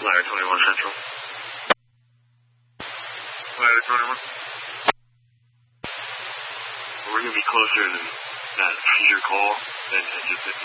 Ladder 21 Central. Ladder 21. We're going to be closer than that seizure call than just